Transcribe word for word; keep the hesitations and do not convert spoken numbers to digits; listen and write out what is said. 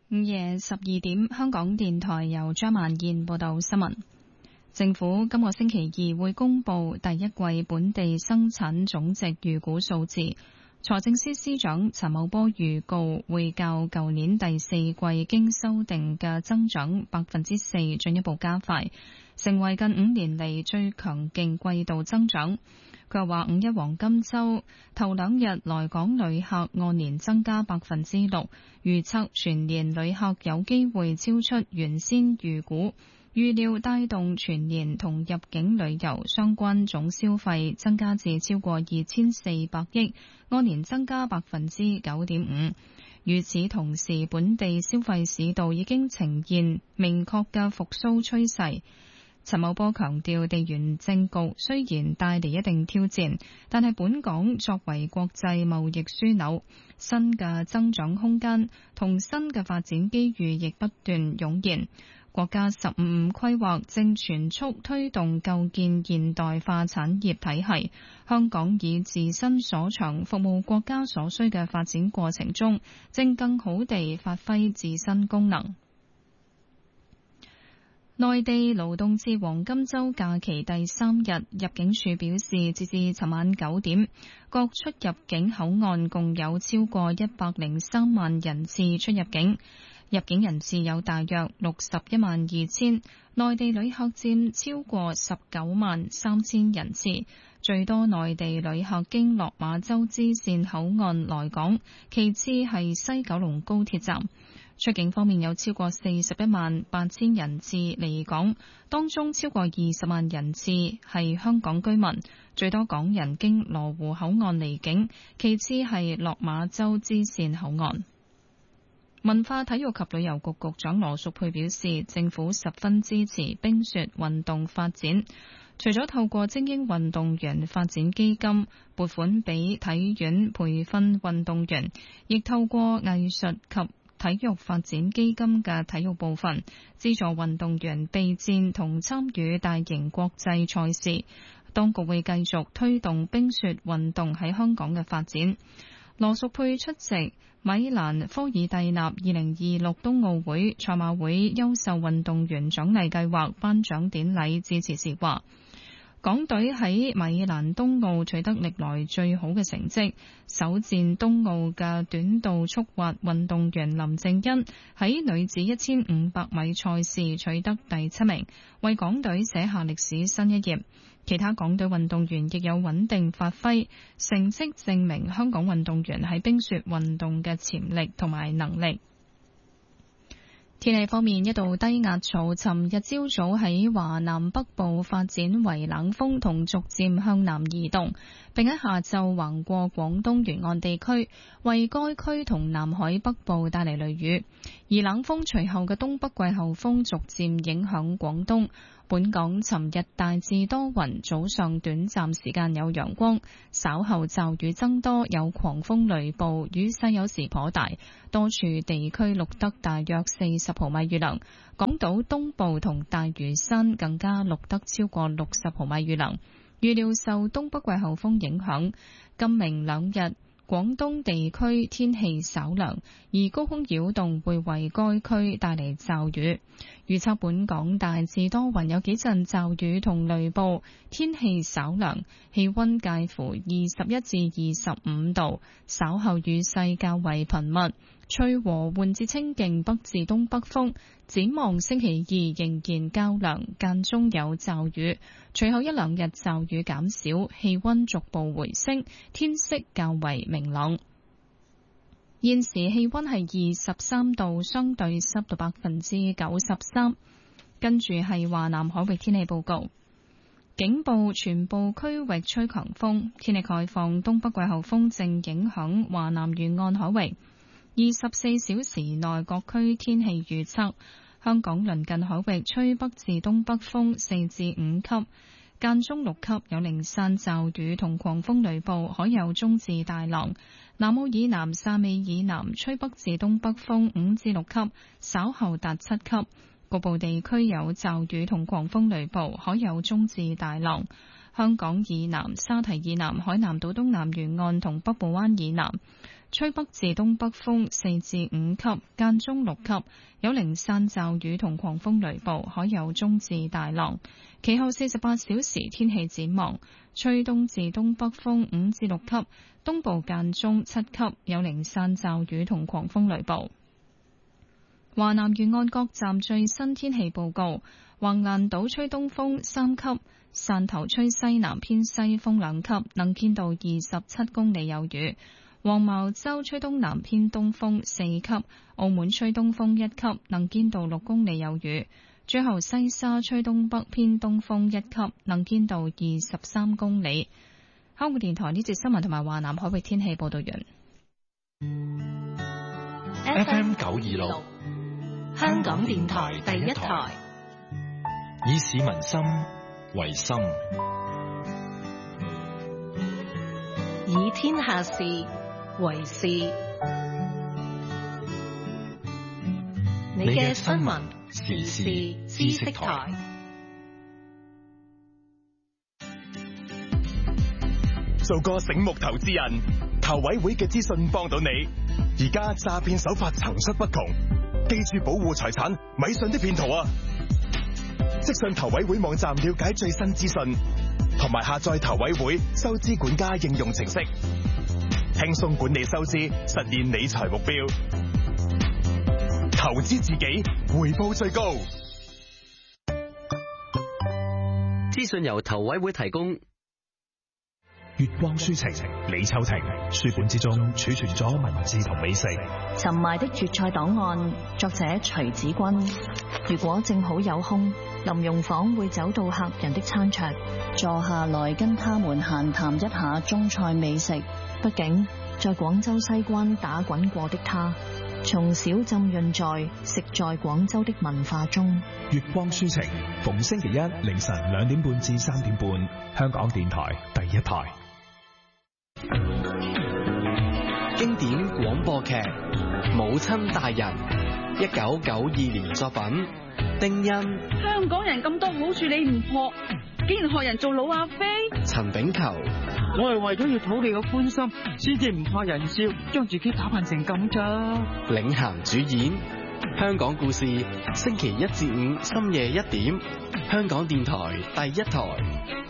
午夜十二點，香港電台由張萬燕報道新聞。政府今個星期二會公布第一季本地生產總值預估數字。財政司司長陳茂波預告會較舊年第四季經修訂嘅增長百分之四進一步加快，成為近五年嚟最強勁季度增長。佢又話五一黃金週頭兩日來港旅客按年增加百分之六，預測全年旅客有機會超出原先預估，預料帶動全年同入境旅遊相關總消費增加至超過二千四百億，按年增加百分之九點五。與此同時，本地消費市道已經呈現明確嘅復甦趨勢。陳茂波強調，地緣政局雖然帶嚟一定挑戰，但係本港作為國際貿易樞紐，新嘅增長空間同新嘅發展機遇亦不斷湧現。國家十五五規劃正全速推動構建現代化產業體系，香港以自身所長服務國家所需嘅發展過程中，正更好地發揮自身功能。內地勞動節黃金週假期第三日，入境處表示，截至尋晚九點，各出入境口岸共有超過一百零三萬人次出入境，入境人次有大約六十一萬二千，內地旅客佔超過十九萬三千人次，最多內地旅客經落馬洲支線口岸來港，其次係西九龍高鐵站。出境方面有超過四十一萬八千人次離港，當中超過二十萬人次係香港居民，最多港人經羅湖口岸離境，其次係落馬洲支線口岸。文化體育及旅遊局局長羅淑佩表示，政府十分支持冰雪運動發展，除咗透過精英運動員發展基金撥款俾體院培訓運動員，亦透過藝術及體育發展基金嘅體育部分，資助運動員備戰同參與大型國際賽事。當局會繼續推動冰雪運動喺香港嘅發展。羅淑佩出席米蘭科爾蒂納二零二六冬奧會賽馬會優秀運動員獎勵計劃頒獎典禮致辭時話，港隊喺米蘭冬奧取得歷來最好嘅成績，首戰冬奧嘅短道速滑運動員林正恩喺女子一千五百米賽事取得第七名，為港隊寫下歷史新一頁。其他港隊運動員亦有穩定發揮，成績證明香港運動員喺冰雪運動嘅潛力同埋能力。天氣方面，一道低壓槽尋日朝早喺華南北部發展為冷鋒，同逐漸向南移動，並喺下晝橫過廣東沿岸地區，為該區同南海北部帶嚟雷雨。而冷鋒隨後嘅東北季候風逐漸影響廣東。本港尋日大致多雲，早上短暫時間有陽光，稍後驟雨增多，有狂風雷暴，雨勢有時頗大，多處地區錄得大約四十毫米雨量。港島東部同大嶼山更加錄得超過六十毫米雨量。預料受東北季候風影響，今明兩日廣東地區天氣稍涼，而高空擾動會為該區帶嚟驟雨。預測本港大致多雲，有幾陣驟雨同雷暴，天氣稍涼，氣溫介乎二十一至二十五度，稍後雨勢較為頻密，吹和緩至清勁北至東北風。展望星期二仍然較涼，間中有驟雨，隨後一兩日驟雨減少，氣溫逐步回升，天色較為明朗。現時氣溫係二十三度，相對濕度百分之九十三。跟住係華南海域天氣報告，警報全部區域吹強風，天氣概況，東北季候風正影響華南沿岸海域。二十四小時內各區天氣預測，香港鄰近海域吹北至東北風四至五級，間中六級，有零散驟雨同狂風雷暴，海有中至大浪。南澳以南、汕尾以南吹北至東北風五至六級，稍後達七級。局部地區有驟雨同狂風雷暴，海有中至大浪。香港以南、沙堤以南、海南島東南沿岸同北部灣以南吹北至東北風四至五級，間中六級，有零散驟雨同狂風雷暴，海有中至大浪。其後四十八小時天氣展望，吹東至東北風五至六級，東部間中七級，有零散驟雨同狂風雷暴。華南沿岸各站最新天氣報告：橫瀾島吹東風三級，汕頭吹西南偏西風兩級，能見度二十七公里有餘；黃茅洲吹東南偏東風四級，澳門吹東風一級，能見度六公里有餘；最後西沙吹東北偏東風一級，能見度二十三公里。香港電台呢節新聞同埋華南海域天氣報道完。 F M 九二六。香港電台第一台，以市民心為心，以天下事為事。你嘅新聞時事知識台， 做個醒目投資人，投委會嘅資訊幫到你。而家詐騙手法層出不窮。記住保護財產，咪信啲騙徒啊！即上投委會網站了解最新資訊，同埋下載投委會收支管家應用程式，輕鬆管理收支，實現理財目標。投資自己，回報最高。 資訊由投委會提供。 月光書情，李秋婷。書本之中儲存咗文字同美食。 沉埋的粵菜檔案，作者徐子君。如果正好有空，林容坊會走到客人的餐桌，坐下來跟他們閒談一下中菜美食。畢竟在廣州西關打滾過的他，從小浸潤在食在廣州的文化中。 月光書情，逢星期一凌晨兩點半至三點半，香港電台第一台。 經典廣播劇《母親大人》，一九九二年作品。丁欣。 香港人咁多好處你唔學，竟然學人做老阿飛。 陳炳球。 我係為咗要討你嘅歡心，先至唔怕人笑，將自己打扮成咁咋。 領銜主演。香港故事，星期一至五深夜一點，香港電台第一台。